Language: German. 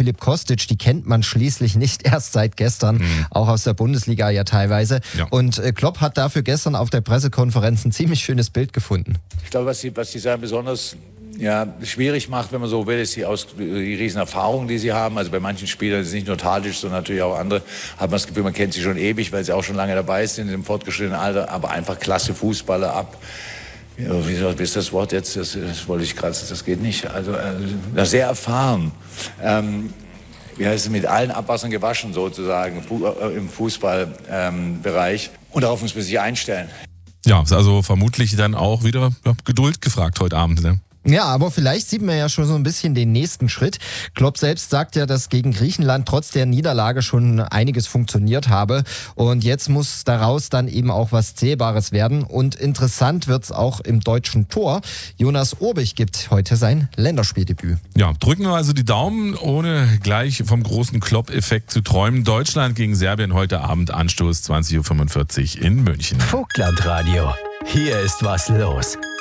Filip Kostic, die kennt man schließlich nicht erst seit gestern, auch aus der Bundesliga ja teilweise. Ja. Und Klopp hat dafür gestern auf der Pressekonferenz ein ziemlich schönes Bild gefunden. Ich glaube, was die Serben besonders schwierig macht, wenn man so will, ist die riesen Erfahrung, die sie haben. Also bei manchen Spielern ist es nicht nur Tadic, sondern natürlich auch andere, hat man das Gefühl, man kennt sie schon ewig, weil sie auch schon lange dabei sind im fortgeschrittenen Alter, aber einfach klasse Fußballer ab. Ja, wie ist das Wort jetzt? Das wollte ich gerade, das geht nicht. Also sehr erfahren. Wie heißt es, mit allen Abwassern gewaschen sozusagen im Fußballbereich. Und darauf muss man sich einstellen. Ja, ist also vermutlich dann auch wieder Geduld gefragt heute Abend, ne? Ja, aber vielleicht sieht man ja schon so ein bisschen den nächsten Schritt. Klopp selbst sagt ja, dass gegen Griechenland trotz der Niederlage schon einiges funktioniert habe. Und jetzt muss daraus dann eben auch was Zählbares werden. Und interessant wird's auch im deutschen Tor. Jonas Urbich gibt heute sein Länderspieldebüt. Ja, drücken wir also die Daumen, ohne gleich vom großen Klopp-Effekt zu träumen. Deutschland gegen Serbien heute Abend, Anstoß 20.45 Uhr in München. Vogtlandradio. Hier ist was los.